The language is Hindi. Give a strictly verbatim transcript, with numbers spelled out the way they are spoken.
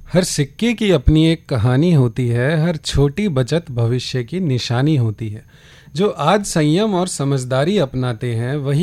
हर सिक्के की अपनी एक कहानी होती है, हर छोटी बचत भविष्य की निशानी होती है। जो आज संयम और समझदारी अपनाते हैं वही